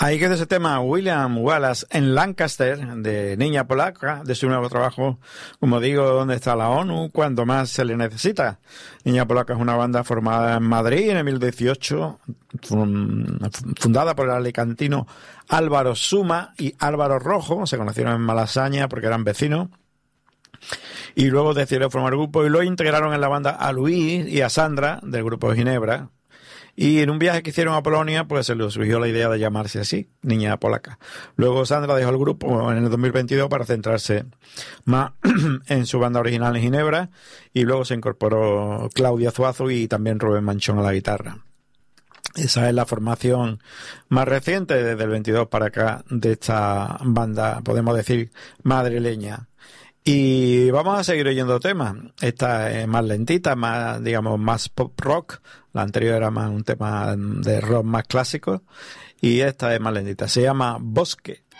Ahí queda ese tema, William Wallace en Lancaster, de Niña Polaca, de su nuevo trabajo, como digo, ¿Dónde está la ONU? Cuando más se le necesita. Niña Polaca es una banda formada en Madrid en el 2018, fundada por el alicantino Álvaro Suma y Álvaro Rojo. Se conocieron en Malasaña porque eran vecinos. Y luego decidieron formar grupo y lo integraron en la banda a Luis y a Sandra, del grupo de Ginebra. Y en un viaje que hicieron a Polonia, pues se les surgió la idea de llamarse así, Niña Polaca. Luego Sandra dejó el grupo en el 2022 para centrarse más en su banda original en Ginebra, y luego se incorporó Claudia Zuazo y también Rubén Manchón a la guitarra. Esa es la formación más reciente, desde el 22 para acá, de esta banda, podemos decir, madrileña. Y vamos a seguir oyendo temas. Esta es más lentita, más, digamos, más pop rock. La anterior era más un tema de rock más clásico. Y esta es más lentita. Se llama Bosque.